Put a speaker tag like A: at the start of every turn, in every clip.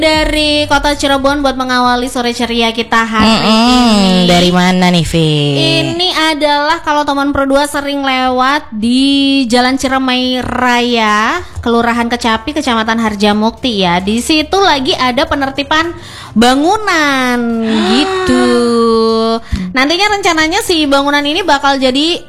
A: Dari kota Cirebon buat mengawali sore ceria kita hari ini.
B: Dari mana nih, Vi?
A: Ini adalah kalau teman Pro 2 sering lewat di Jalan Ciremai Raya, Kelurahan Kecapi, Kecamatan Harjamukti ya. Di situ lagi ada penertiban bangunan gitu. Nantinya rencananya si bangunan ini bakal jadi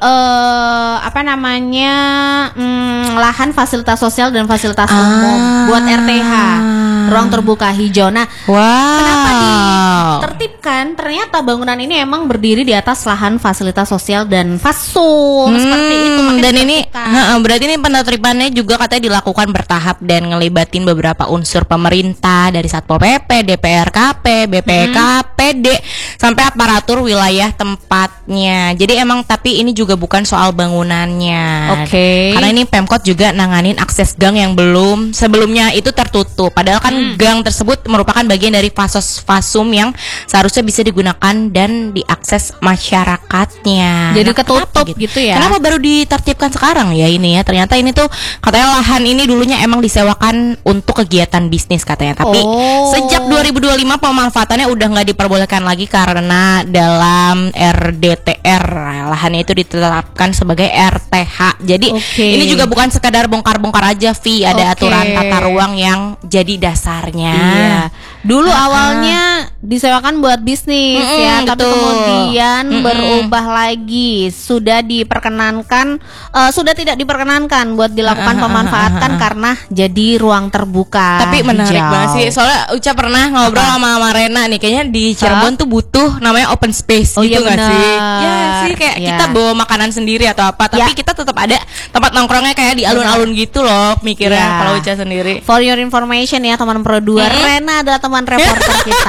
A: lahan fasilitas sosial dan fasilitas umum buat RTH. Ruang terbuka hijau. Nah, kenapa ditertibkan? Ternyata bangunan ini emang berdiri di atas lahan fasilitas sosial dan fasum seperti itu.
B: Dan ini berarti ini penertibannya juga katanya dilakukan bertahap dan ngelibatin beberapa unsur pemerintah dari Satpol PP, DPRKP, BPKPD sampai aparatur wilayah tempatnya. Jadi emang tapi ini juga bukan soal bangunannya.
A: Oke.
B: Karena ini Pemkot juga nanganin akses gang yang belum sebelumnya itu tertutup. Padahal kan gang tersebut merupakan bagian dari fasum yang seharusnya bisa digunakan dan diakses masyarakatnya.
A: Jadi ketutup gitu ya.
B: Kenapa baru ditertibkan sekarang ya ini ya? Ternyata ini tuh katanya lahan ini dulunya emang disewakan untuk kegiatan bisnis katanya. Tapi sejak 2025 pemanfaatannya udah nggak diperbolehkan lagi karena dalam RDTR lahannya itu ditetapkan sebagai RTH. Jadi ini juga bukan sekadar bongkar-bongkar aja, Vi. Ada aturan tata ruang yang jadi dasarnya.
A: Iya. Dulu awalnya disewakan buat bisnis ya, tapi kemudian berubah lagi. Sudah diperkenankan, sudah tidak diperkenankan buat dilakukan pemanfaatan karena jadi ruang terbuka.
B: Tapi menarik banget sih. Soalnya Uca pernah ngobrol sama Rena nih, kayaknya di Cirebon tuh butuh namanya open space gitu nggak sih? Ya sih, kayak kita bawa makanan sendiri atau apa, tapi kita tetap ada tempat nongkrongnya kayak di alun-alun gitu loh mikirnya kalau Uca sendiri.
A: For your information ya teman Pro 2, Rena adalah teman reporter kita.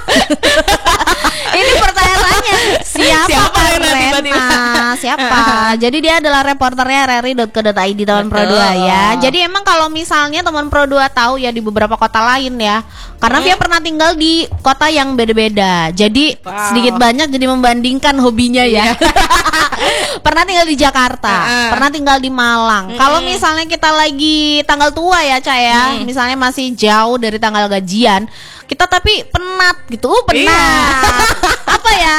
A: Ini pertanyaannya siapa Rena? Siapa? Jadi dia adalah reporternya rri.co.id teman Pro 2 ya. Jadi emang kalau misalnya teman Pro 2 tahu ya di beberapa kota lain ya, karena dia pernah tinggal di kota yang beda-beda. Jadi sedikit banyak jadi membandingkan hobinya ya. Pernah tinggal di Jakarta, pernah tinggal di Malang. Kalau misalnya kita lagi tanggal tua ya, Ca ya, misalnya masih jauh dari tanggal gajian, kita tapi penat gitu, apa ya?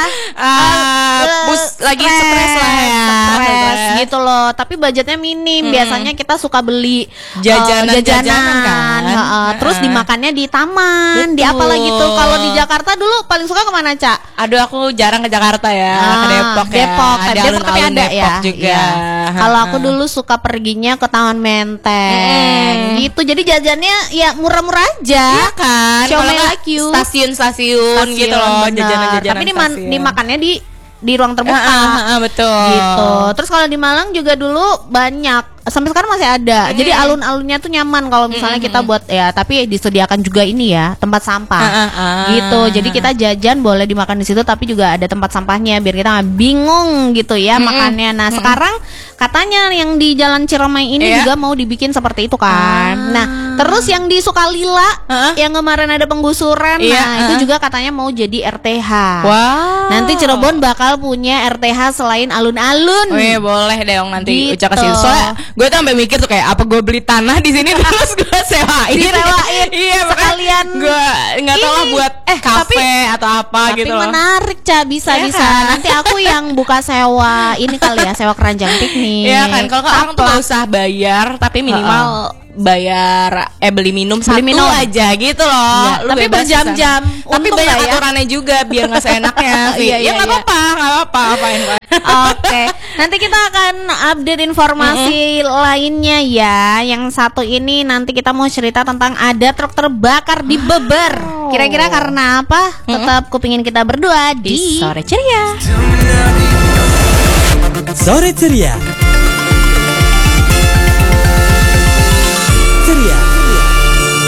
B: Lagi stres lah ya,
A: stres gitu loh. Tapi budgetnya minim. Biasanya kita suka beli jajanan kan. Terus dimakannya di taman, di apa lagi tuh? Kalau di Jakarta dulu paling suka kemana, Ca?
B: Aduh, aku jarang ke Jakarta ya, ke Depok ya.
A: Depok tapi ada ya.
B: Juga.
A: Iya. Kalau aku dulu suka perginya ke Taman Menteng. Gitu. Jadi jajannya ya murah-murah aja.
B: Iya kan?
A: Like you.
B: Stasiun gitu loh, jajanan-jajanan.
A: Tapi dimakannya di ruang terbuka.
B: Betul.
A: Gitu. Terus kalau di Malang juga dulu banyak, sampai sekarang masih ada. Jadi alun-alunnya tuh nyaman kalau misalnya kita buat ya, tapi disediakan juga ini ya, tempat sampah. Gitu. Jadi kita jajan boleh dimakan di situ, tapi juga ada tempat sampahnya biar kita nggak bingung gitu ya makannya. Nah, sekarang katanya yang di Jalan Ciremai ini juga mau dibikin seperti itu kan. Nah, terus yang di Sukalila yang kemarin ada penggusuran, nah itu juga katanya mau jadi RTH. Nanti Cirebon bakal punya RTH selain alun-alun.
B: Boleh dong nanti Uca kasih. Soalnya gue tuh sampai mikir tuh kayak apa gue beli tanah di sini terus gue sewain. Iya,
A: sekalian
B: gue nggak tahu lah buat kafe atau apa gitu loh.
A: Tapi menarik, Ca, bisa. Nanti aku yang buka sewa ini kali ya, sewa keranjang piknik.
B: Iya kan, kalau orang tuh nggak usah bayar, tapi minimal bayar beli minum aja gitu loh.
A: Tapi berjam-jam.
B: Tapi banyak aturannya juga biar nggak seenaknya. Ya nggak apa-apa, apain.
A: Oke, nanti kita akan update informasi lainnya ya. Yang satu ini nanti kita mau cerita tentang ada truk terbakar di Beber. Kira-kira karena apa? Tetap kupingin kita berdua di
B: Sore Ceria.
C: Sore Ceria